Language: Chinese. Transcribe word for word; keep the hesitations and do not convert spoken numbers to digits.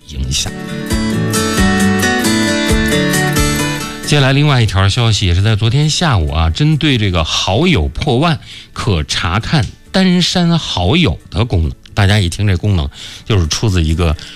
影响。接下来另外一条消息也是在昨天下午啊，针对这个好友破万可查看单删好友的功能。大家一听这功能，就是出自一个